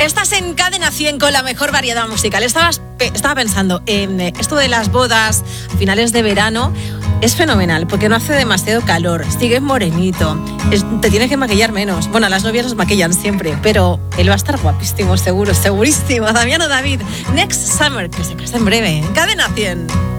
Estás en Cadena 100 con la mejor variedad musical. Estaba pensando, esto de las bodas a finales de verano es fenomenal porque no hace demasiado calor, sigues morenito, te tienes que maquillar menos. Bueno, las novias nos maquillan siempre, pero él va a estar guapísimo, segurísimo. Damiano David, Next Summer, que se casa en breve, en Cadena 100.